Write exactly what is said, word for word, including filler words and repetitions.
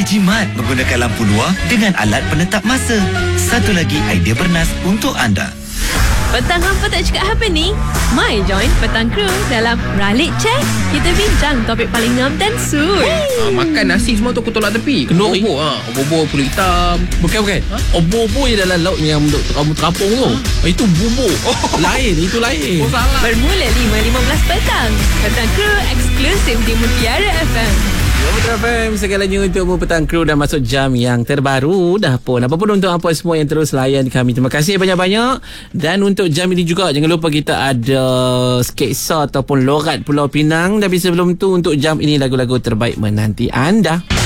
jimat menggunakan lampu luar dengan alat penetap masa. Satu lagi idea bernas untuk anda. Petang hampa tak cakap apa ni? Mai join Petang Crew dalam Ralik Check. Kita bincang topik paling ngam dan suit. Ha, makan nasi semua tu aku tolak tepi. Kenduri. Obor, ha. Obor kulit hitam. Bukan bukan. Ha? Obor-obor yang dalam laut yang untuk kamu terapung tu. Ha? Itu bubur. Oh. Lain, itu lain. Oh, salah. Bermula lima lima belas petang. Petang Crew eksklusif di Mutiara F M. Mutiara F M, segalanya untukmu. Petang Crew dah masuk jam yang terbaru dah pun. Apa pun untuk apa semua yang terus layan kami. Terima kasih banyak-banyak. Dan untuk jam ini juga, jangan lupa kita ada sketsa ataupun lorat Pulau Pinang. Tapi sebelum tu, untuk jam ini lagu-lagu terbaik menanti anda.